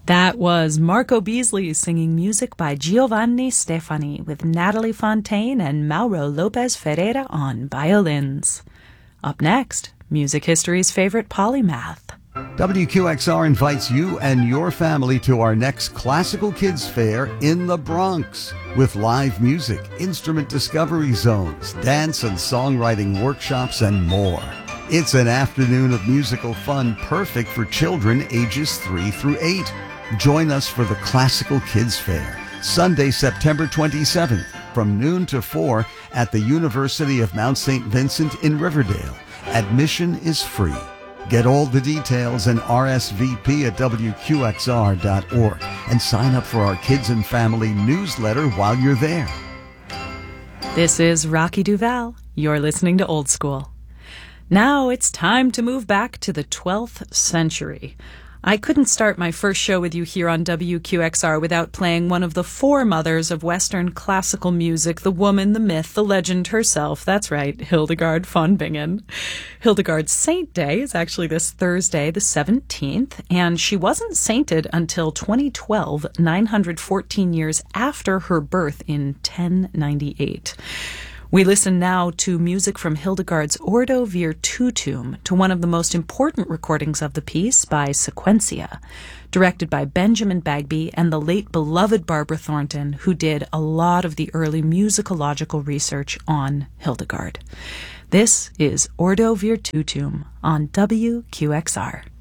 That was Marco Beasley singing music by Giovanni Stefani with Natalie Fontaine and Mauro Lopez Ferreira on violins. Up next, music history's favorite polymath. WQXR invites you and your family to our next Classical Kids Fair in the Bronx with live music, instrument discovery zones, dance and songwriting workshops, and more. It's an afternoon of musical fun perfect for children ages 3 through 8. Join us for the Classical Kids Fair, Sunday, September 27th, from noon to 4 at the University of Mount St. Vincent in Riverdale. Admission is free. Get all the details and RSVP at WQXR.org and sign up for our Kids and Family newsletter while you're there. This is Rocky Duval. You're listening to Old School. Now it's time to move back to the 12th century. I couldn't start my first show with you here on WQXR without playing one of the foremothers of Western classical music, the woman, the myth, the legend herself. That's right, Hildegard von Bingen. Hildegard's Saint Day is actually this Thursday, the 17th, and she wasn't sainted until 2012, 914 years after her birth in 1098. We listen now to music from Hildegard's Ordo Virtutum, to one of the most important recordings of the piece by Sequentia, directed by Benjamin Bagby and the late beloved Barbara Thornton, who did a lot of the early musicological research on Hildegard. This is Ordo Virtutum on WQXR.